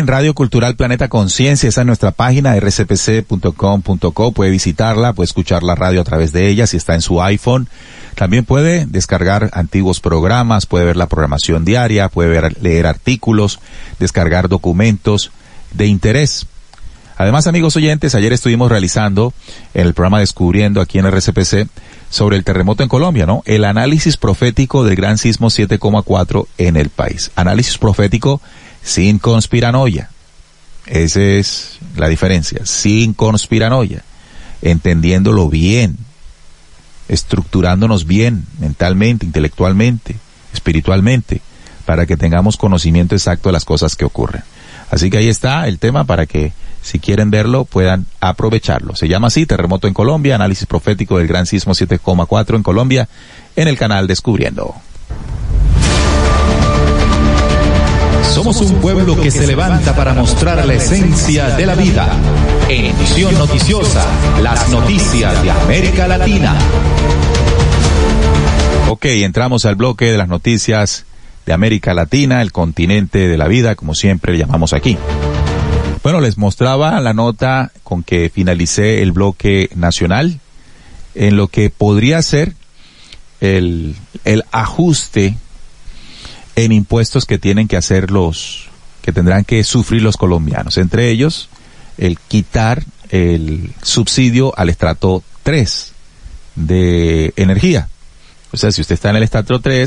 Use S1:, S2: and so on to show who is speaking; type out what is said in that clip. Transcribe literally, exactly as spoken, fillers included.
S1: Recuerden, Radio Cultural Planeta Conciencia, esa es nuestra página, erre ce pe ce punto com punto co, puede visitarla, puede escuchar la radio a través de ella si está en su iPhone. También puede descargar antiguos programas, puede ver la programación diaria, puede ver, leer artículos, descargar documentos de interés. Además, amigos oyentes, ayer estuvimos realizando en el programa Descubriendo aquí en erre ce pe ce sobre el terremoto en Colombia, ¿no? El análisis profético del gran sismo siete coma cuatro en el país. Análisis profético sin conspiranoia. Esa es la diferencia. Sin conspiranoia. Entendiéndolo bien. Estructurándonos bien, mentalmente, intelectualmente, espiritualmente, para que tengamos conocimiento exacto de las cosas que ocurren. Así que ahí está el tema para que, si quieren verlo, puedan aprovecharlo. Se llama así, Terremoto en Colombia, análisis profético del gran sismo siete coma cuatro en Colombia, en el canal Descubriendo.
S2: Somos un pueblo que se levanta para mostrar la esencia de la vida. En Visión Noticiosa, las noticias de América Latina.
S1: Ok, entramos al bloque de las noticias de América Latina, el continente de la vida, como siempre le llamamos aquí. Bueno, les mostraba la nota con que finalicé el bloque nacional, en lo que podría ser el, el ajuste en impuestos que tienen que hacer los, que tendrán que sufrir los colombianos. Entre ellos, el quitar el subsidio al estrato tres de energía. O sea, si usted está en el estrato tres,